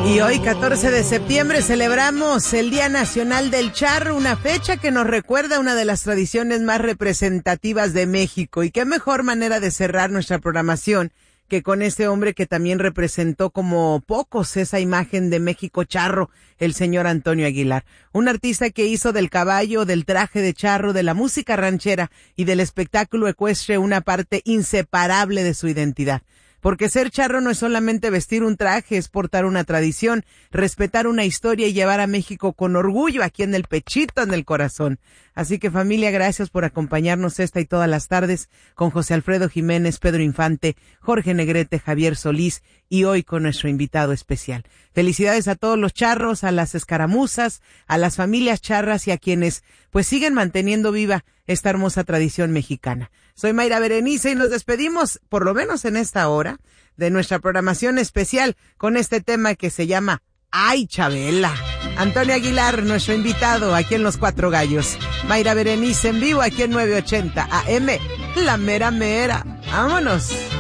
Y hoy, 14 de septiembre, celebramos el Día Nacional del Charro, una fecha que nos recuerda una de las tradiciones más representativas de México. Y qué mejor manera de cerrar nuestra programación que con este hombre que también representó como pocos esa imagen de México charro, el señor Antonio Aguilar. Un artista que hizo del caballo, del traje de charro, de la música ranchera y del espectáculo ecuestre una parte inseparable de su identidad. Porque ser charro no es solamente vestir un traje, es portar una tradición, respetar una historia y llevar a México con orgullo aquí en el pechito, en el corazón. Así que familia, gracias por acompañarnos esta y todas las tardes con José Alfredo Jiménez, Pedro Infante, Jorge Negrete, Javier Solís y hoy con nuestro invitado especial. Felicidades a todos los charros, a las escaramuzas, a las familias charras y a quienes pues siguen manteniendo viva esta hermosa tradición mexicana. Soy Mayra Berenice y nos despedimos, por lo menos en esta hora, de nuestra programación especial con este tema que se llama ¡Ay, Chabela! Antonio Aguilar, nuestro invitado aquí en Los Cuatro Gallos. Mayra Berenice en vivo aquí en 980 AM, la mera mera. ¡Vámonos!